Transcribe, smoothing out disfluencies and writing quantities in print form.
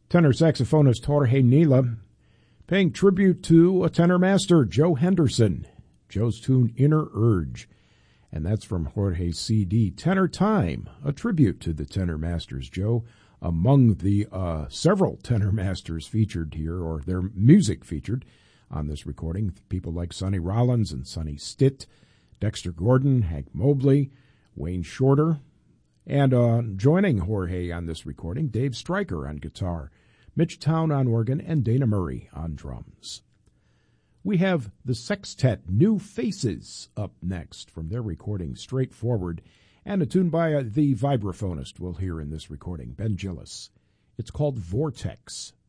Tenor saxophonist Jorge Nila, paying tribute to a tenor master, Joe Henderson. Joe's tune, Inner Urge. And that's from Jorge's CD, Tenor Time, a tribute to the tenor masters, Joe. Among the several tenor masters featured here, or their music featured on this recording, people like Sonny Rollins and Sonny Stitt, Dexter Gordon, Hank Mobley, Wayne Shorter, and joining Jorge on this recording, Dave Stryker on guitar, Mitch Town on organ, and Dana Murray on drums. We have the sextet New Faces up next from their recording Straightforward, and a tune by the vibraphonist we'll hear in this recording, Ben Gillis. It's called Vortex.